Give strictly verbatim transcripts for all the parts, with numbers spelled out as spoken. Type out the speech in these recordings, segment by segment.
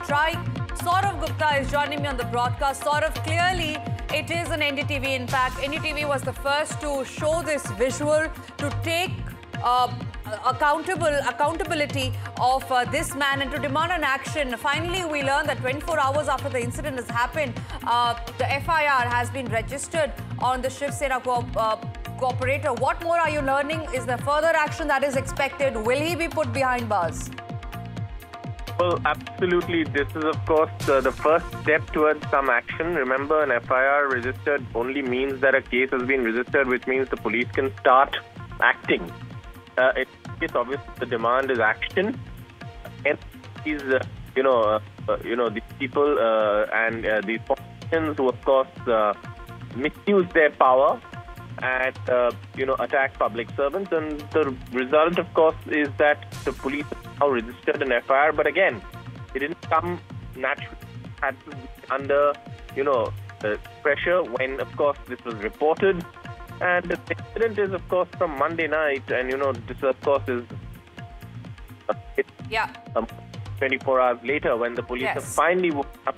strike. Saurav Gupta is joining me on the broadcast. Saurav, clearly it is an N D T V impact. N D T V was the first to show this visual, to take uh, accountable accountability of uh, this man and to demand an action. Finally, we learned that twenty-four hours after the incident has happened, uh, the F I R has been registered on the Shiv Sena co uh, cooperator. What more are you learning? Is there further action that is expected? Will he be put behind bars? Well, absolutely. This is, of course, uh, the first step towards some action. Remember, an F I R registered only means that a case has been registered, which means the police can start acting. Uh, in this case, obviously, the demand is action. And these, uh, you know, uh, uh, you know, these people uh, and uh, these politicians who, of course, uh, misuse their power and, uh, you know, attack public servants. And the result, of course, is that the police have now registered an F I R. But again, it didn't come naturally. It had to be under, you know, uh, pressure when, of course, this was reported. And the incident is, of course, from Monday night. And, you know, this, of course, is uh, it, yeah. um, twenty-four hours later when the police yes. have finally woken up.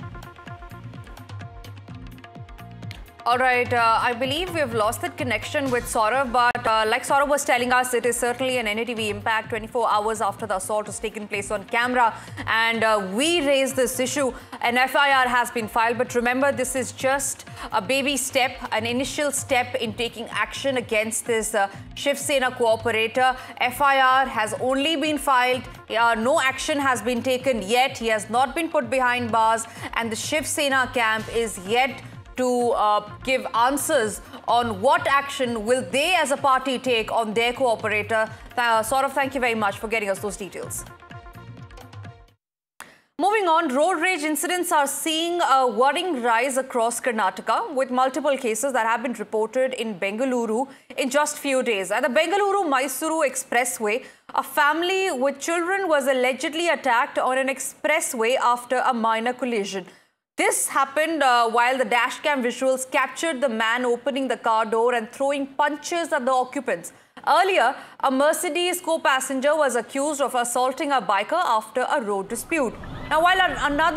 All right, uh, I believe we've lost that connection with Saurav, but uh, like Saurav was telling us, it is certainly an N D T V impact twenty-four hours after the assault has taken place on camera. And uh, we raised this issue. An F I R has been filed, but remember, this is just a baby step, an initial step in taking action against this uh, Shiv Sena cooperator. F I R has only been filed. Uh, no action has been taken yet. He has not been put behind bars, and the Shiv Sena camp is yet to uh, give answers on what action will they as a party take on their cooperator. Uh, Saurav, thank you very much for getting us those details. Moving on, road rage incidents are seeing a worrying rise across Karnataka, with multiple cases that have been reported in Bengaluru in just few days. At the Bengaluru-Mysuru Expressway, a family with children was allegedly attacked on an expressway after a minor collision. This happened uh, while the dashcam visuals captured the man opening the car door and throwing punches at the occupants. Earlier, a Mercedes co-passenger was accused of assaulting a biker after a road dispute. Now, while another